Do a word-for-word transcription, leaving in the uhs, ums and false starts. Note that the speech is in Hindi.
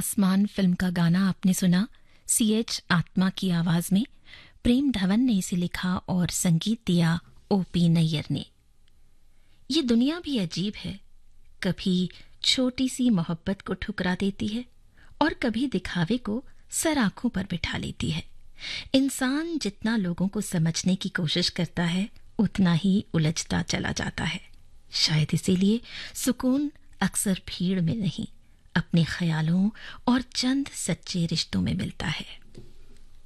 आसमान फिल्म का गाना आपने सुना सी एच आत्मा की आवाज में। प्रेम धवन ने इसे लिखा और संगीत दिया ओ पी नैयर ने। ये दुनिया भी अजीब है, कभी छोटी सी मोहब्बत को ठुकरा देती है और कभी दिखावे को सर आंखों पर बिठा लेती है। इंसान जितना लोगों को समझने की कोशिश करता है उतना ही उलझता चला जाता है। शायद इसीलिए सुकून अक्सर भीड़ में नहीं, अपने ख्यालों और चंद सच्चे रिश्तों में मिलता है।